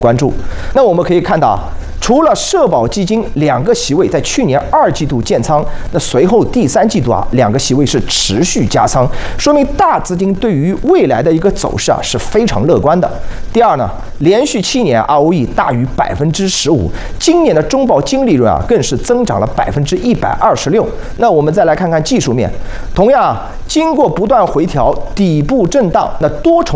关注。那我们可以看到，除了社保基金2个席位在去年2季度建仓，那随后第3季度2个席位是持续加仓，说明大资金对于未来的一个走势是非常乐观的。第二呢，连续7年 ROE 大于15%，今年的中保净利润更是增长了126%。那我们再来看看技术面，同样经过不断回调、底部震荡，那多重